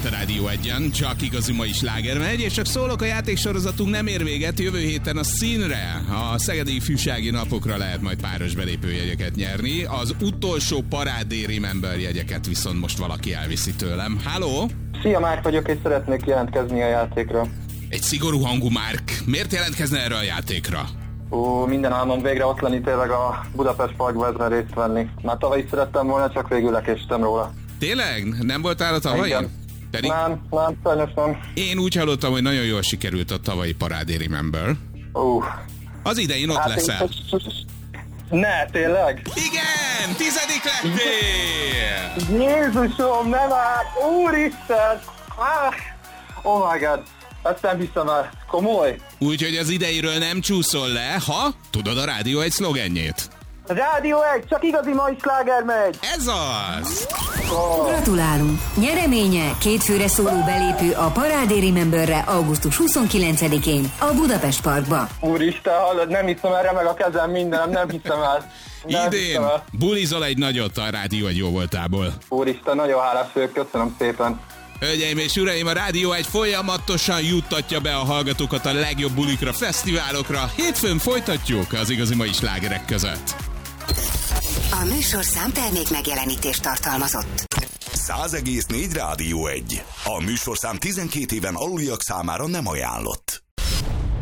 itt a Rádió 1-en, csak igazi mai sláger megy, és csak szólok, a játéksorozatunk nem ér véget, jövő héten a színre, a Szegedi Ifjúsági Napokra lehet majd páros belépőjegyeket nyerni, az utolsó Parádé Remember jegyeket viszont most valaki elviszi tőlem. Halló? Szia, Márk vagyok, és szeretnék jelentkezni a játékra. Egy szigorú hangú Márk. Miért jelentkezne erre a játékra? Minden álmom végre ott lenni, tényleg a Budapest Parkba ezen részt venni. Már tavaly is szerettem volna, csak végül lekéstem róla. Tényleg? Nem voltál a tavalyin? Pedig... Nem, sajnos nem. Én úgy hallottam, hogy nagyon jól sikerült a tavalyi Parádé Remember. Az idején ott leszel. Ne, tényleg? Igen! 10. lettél! Jézusom, nem áll! Úristen! Oh my god! Ezt nem hiszem el. Komoly? Úgyhogy az ideiről nem csúszol le, ha tudod a Rádió 1 szlogenjét. Rádió 1, csak igazi mai sláger megy! Ez az! Gratulálunk! Nyereménye 2 főre szóló belépő a Parádé Rememberre augusztus 29-én a Budapest Parkba. Úristen, hallod, nem hiszem el, remeg a kezem, mindenem, nem hiszem el. Idén bulizol egy nagyot a Rádió 1 jó voltából. Úristen, nagyon hálás vagyok, köszönöm szépen. Hölgyeim és uraim, a Rádió 1 folyamatosan juttatja be a hallgatókat a legjobb bulikra, fesztiválokra. Hétfőn folytatjuk az igazi mai slágerek között. A műsorszám termék megjelenítést tartalmazott. 100,4 Rádió 1. A műsorszám 12 éven aluliak számára nem ajánlott.